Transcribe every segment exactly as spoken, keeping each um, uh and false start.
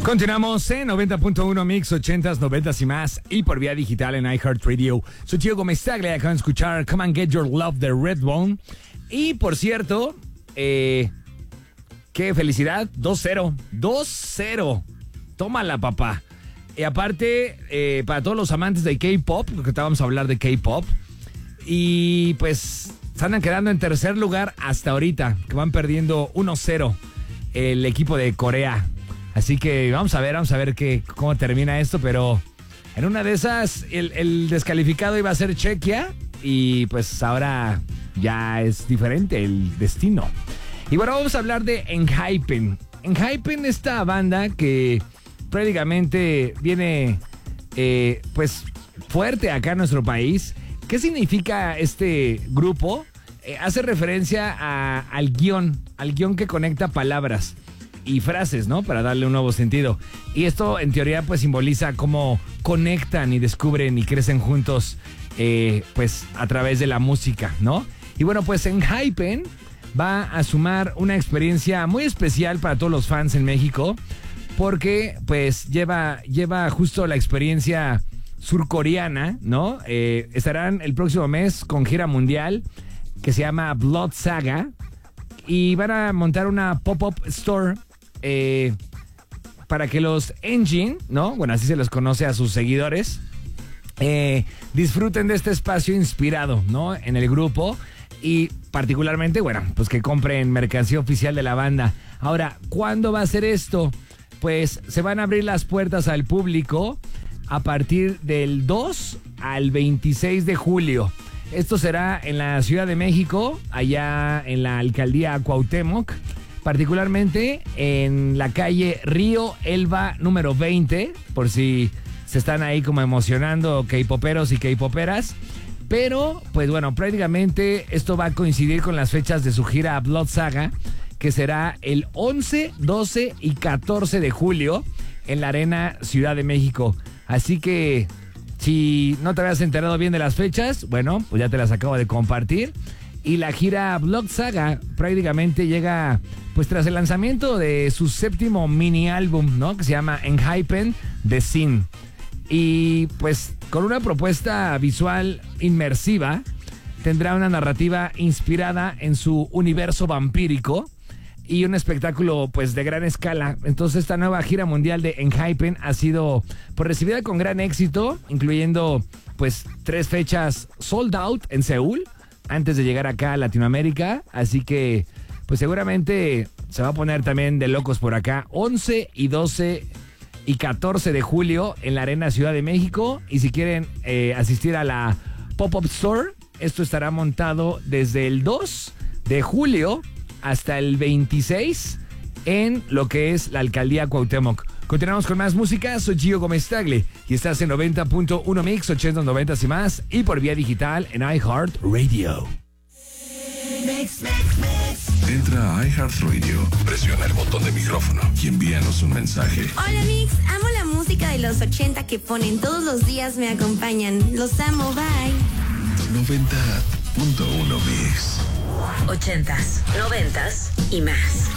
Continuamos en noventa punto uno Mix, ochentas, noventas y más, y por vía digital en iHeartRadio. Soy Gio Gómez Tagle, acaban de escuchar Come and Get Your Love de Redbone. Y por cierto, eh, qué felicidad, dos cero, dos cero. Tómala, papá. Y aparte, eh, para todos los amantes de K-pop, porque estábamos a hablar de K-pop, y pues se andan quedando en tercer lugar hasta ahorita, que van perdiendo uno cero el equipo de Corea. Así que vamos a ver, vamos a ver qué, cómo termina esto, pero en una de esas el, el descalificado iba a ser Chequia y pues ahora ya es diferente el destino. Y bueno, vamos a hablar de Enhypen. Enhypen, esta banda que prácticamente viene eh, pues fuerte acá en nuestro país. ¿Qué significa este grupo? Eh, hace referencia a, al guión, al guión que conecta palabras y frases, ¿no? Para darle un nuevo sentido. Y esto, en teoría, pues simboliza cómo conectan y descubren y crecen juntos, eh, pues a través de la música, ¿no? Y bueno, pues Enhypen va a sumar una experiencia muy especial para todos los fans en México, porque pues lleva, lleva justo la experiencia surcoreana, ¿no? Eh, estarán el próximo mes con gira mundial que se llama Blood Saga y van a montar una pop-up store eh, para que los Engine, ¿no? Bueno, así se los conoce a sus seguidores, eh, disfruten de este espacio inspirado, ¿no? En el grupo y particularmente, bueno, pues que compren mercancía oficial de la banda. Ahora, ¿cuándo va a ser esto? Pues se van a abrir las puertas al público a partir del dos al veintiséis de julio. Esto será en la Ciudad de México, allá en la alcaldía Cuauhtémoc, particularmente en la calle Río Elba número veinte, por si se están ahí como emocionando K-poperos y K-poperas. Pero, pues bueno, prácticamente esto va a coincidir con las fechas de su gira Blood Saga, que será el once, doce y catorce de julio en la Arena Ciudad de México. Así que si no te habías enterado bien de las fechas, bueno, pues ya te las acabo de compartir. Y la gira Blood Saga prácticamente llega pues tras el lanzamiento de su séptimo mini álbum, ¿no? Que se llama Enhypen The Scene. Y pues con una propuesta visual inmersiva, tendrá una narrativa inspirada en su universo vampírico y un espectáculo pues de gran escala. Entonces esta nueva gira mundial de Enhypen ha sido pues recibida con gran éxito, incluyendo pues tres fechas sold out en Seúl antes de llegar acá a Latinoamérica. Así que pues seguramente se va a poner también de locos por acá. once y doce y catorce de julio en la Arena Ciudad de México. Y si quieren eh, asistir a la Pop-Up Store, esto estará montado desde el dos de julio hasta el veintiséis en lo que es la alcaldía Cuauhtémoc. Continuamos con más música. Soy Gio Gómez Tagle y estás en noventa punto uno Mix, ochentas, noventas y más, y por vía digital en iHeartRadio. Mix, mix, mix. Entra a iHeartRadio, presiona el botón de micrófono y envíanos un mensaje. Hola Mix, amo la música de los ochenta que ponen todos los días, me acompañan. Los amo, bye. noventa punto uno Mix. Ochentas, noventas y más.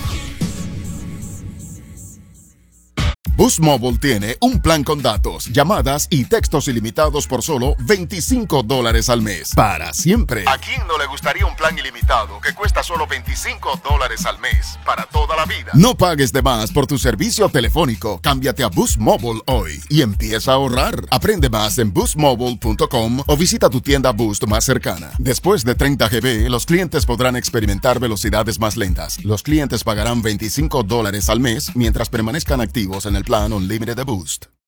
Boost Mobile tiene un plan con datos, llamadas y textos ilimitados por solo veinticinco dólares al mes. Para siempre. ¿A quién no le gustaría un plan ilimitado que cuesta solo veinticinco dólares al mes? Para toda la vida. No pagues de más por tu servicio telefónico. Cámbiate a Boost Mobile hoy y empieza a ahorrar. Aprende más en boost mobile punto com o visita tu tienda Boost más cercana. Después de treinta gigabytes, los clientes podrán experimentar velocidades más lentas. Los clientes pagarán veinticinco dólares al mes mientras permanezcan activos en el plan Unlimited de Boost.